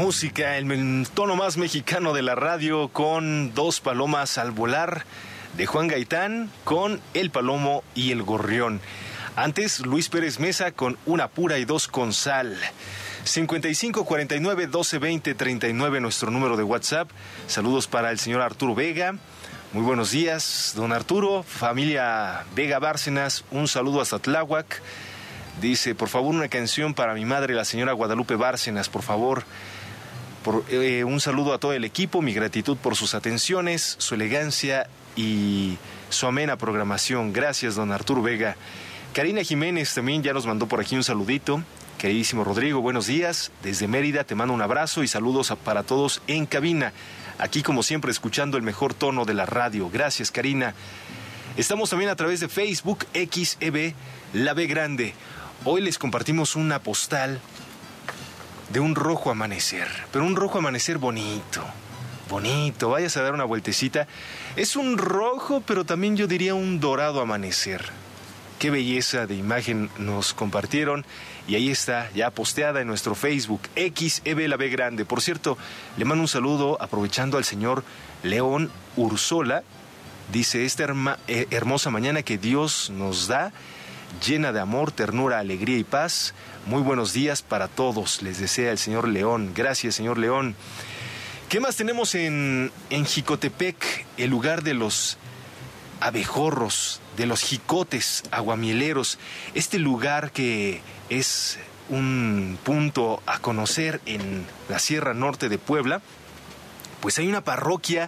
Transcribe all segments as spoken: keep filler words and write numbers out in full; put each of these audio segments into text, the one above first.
música, el tono más mexicano de la radio, con Dos palomas al volar de Juan Gaitán, con El palomo y el gorrión. Antes, Luis Pérez Mesa con Una pura y dos con sal. cincuenta y cinco cuarenta y nueve doce veinte treinta y nueve, nuestro número de WhatsApp. Saludos para el señor Arturo Vega. Muy buenos días, don Arturo. Familia Vega Bárcenas, un saludo hasta Tláhuac. Dice, por favor, una canción para mi madre, la señora Guadalupe Bárcenas, por favor. Por, eh, un saludo a todo el equipo, mi gratitud por sus atenciones, su elegancia y su amena programación. Gracias, don Arturo Vega. Karina Jiménez también ya nos mandó por aquí un saludito. Queridísimo Rodrigo, buenos días. Desde Mérida te mando un abrazo y saludos a, para todos en cabina. Aquí, como siempre, escuchando el mejor tono de la radio. Gracias, Karina. Estamos también a través de Facebook, X E B, La B Grande. Hoy les compartimos una postal de un rojo amanecer, pero un rojo amanecer bonito, bonito. Vayas a dar una vueltecita. Es un rojo, pero también yo diría un dorado amanecer. Qué belleza de imagen nos compartieron. Y ahí está, ya posteada en nuestro Facebook, X E B La B Grande. Por cierto, le mando un saludo aprovechando al señor León Ursola. Dice, esta herma, eh, hermosa mañana que Dios nos da, llena de amor, ternura, alegría y paz. Muy buenos días para todos, les desea el señor León. Gracias, señor León. ¿Qué más tenemos en, en Jicotepec, el lugar de los abejorros, de los jicotes aguamieleros? Este lugar que es un punto a conocer en la Sierra Norte de Puebla. Pues hay una parroquia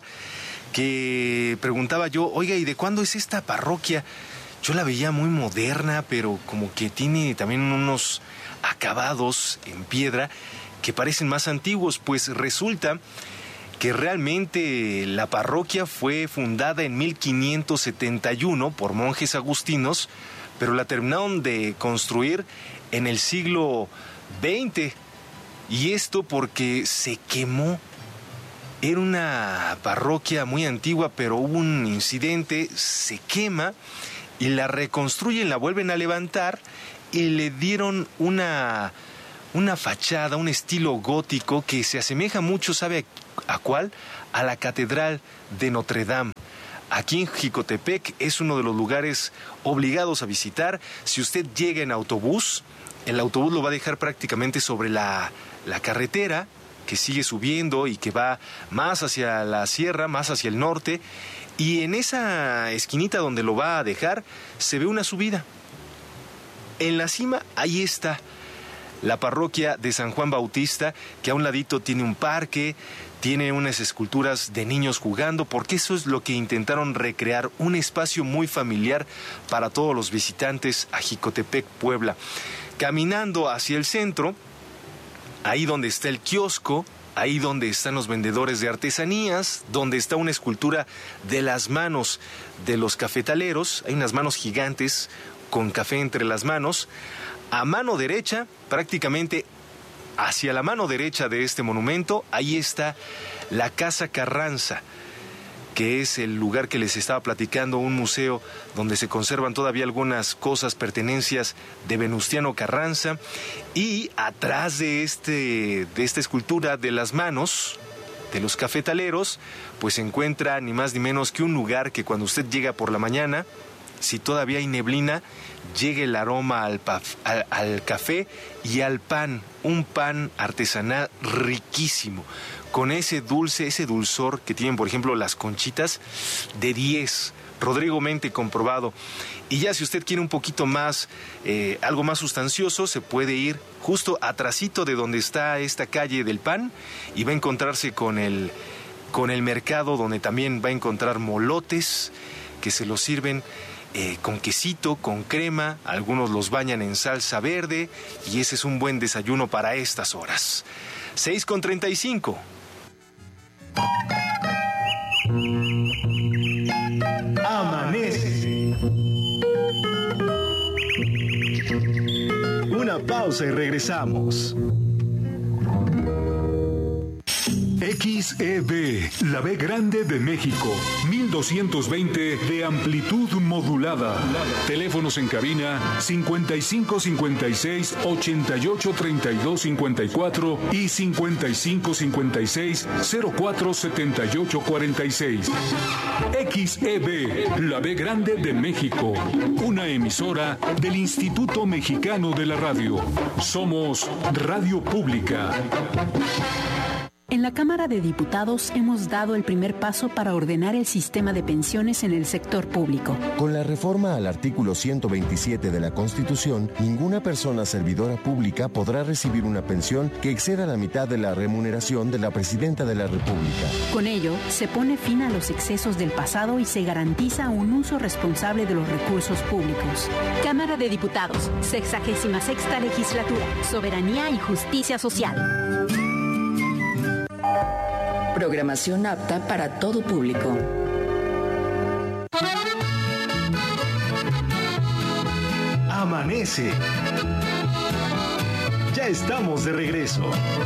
que preguntaba yo, oiga, ¿y de cuándo es esta parroquia? Yo la veía muy moderna, pero como que tiene también unos acabados en piedra que parecen más antiguos. Pues resulta que realmente la parroquia fue fundada en mil quinientos setenta y uno por monjes agustinos, pero la terminaron de construir en el siglo veinte. Y esto porque se quemó. Era una parroquia muy antigua, pero hubo un incidente, se quema y la reconstruyen, la vuelven a levantar y le dieron una, una fachada, un estilo gótico que se asemeja mucho, ¿sabe a cuál? A la Catedral de Notre Dame. Aquí en Jicotepec es uno de los lugares obligados a visitar. Si usted llega en autobús, el autobús lo va a dejar prácticamente sobre la, la carretera que sigue subiendo y que va más hacia la sierra, más hacia el norte. Y en esa esquinita donde lo va a dejar, se ve una subida. En la cima, ahí está la parroquia de San Juan Bautista, que a un ladito tiene un parque, tiene unas esculturas de niños jugando, porque eso es lo que intentaron recrear, un espacio muy familiar para todos los visitantes a Jicotepec, Puebla. Caminando hacia el centro, ahí donde está el kiosco, ahí donde están los vendedores de artesanías, donde está una escultura de las manos de los cafetaleros, hay unas manos gigantes con café entre las manos. A mano derecha, prácticamente hacia la mano derecha de este monumento, ahí está la Casa Carranza, que es el lugar que les estaba platicando, un museo donde se conservan todavía algunas cosas, pertenencias de Venustiano Carranza. Y atrás de, este, de esta escultura de las manos de los cafetaleros, pues se encuentra ni más ni menos que un lugar que cuando usted llega por la mañana, si todavía hay neblina, llega el aroma al, paf, al, al café y al pan, un pan artesanal riquísimo, con ese dulce, ese dulzor que tienen, por ejemplo, las conchitas de diez, Rodrigo Mente comprobado. Y ya si usted quiere un poquito más, eh, algo más sustancioso, se puede ir justo atrasito de donde está esta calle del pan y va a encontrarse con el, con el mercado, donde también va a encontrar molotes que se los sirven Eh, con quesito, con crema, algunos los bañan en salsa verde y ese es un buen desayuno para estas horas. seis con treinta y cinco. Amanece. Una pausa y regresamos. X E B, la B grande de México, mil doscientos veinte de amplitud modulada. Teléfonos en cabina cincuenta y cinco cincuenta y seis ochenta y ocho treinta y dos cincuenta y cuatro y cincuenta y cinco cincuenta y seis cero cuatro setenta y ocho cuarenta y seis. X E B, la B grande de México, una emisora del Instituto Mexicano de la Radio. Somos Radio Pública. En la Cámara de Diputados hemos dado el primer paso para ordenar el sistema de pensiones en el sector público. Con la reforma al artículo ciento veintisiete de la Constitución, ninguna persona servidora pública podrá recibir una pensión que exceda la mitad de la remuneración de la Presidenta de la República. Con ello, se pone fin a los excesos del pasado y se garantiza un uso responsable de los recursos públicos. Cámara de Diputados, sexagésima sexta legislatura, soberanía y justicia social. Programación apta para todo público. Amanece. Ya estamos de regreso.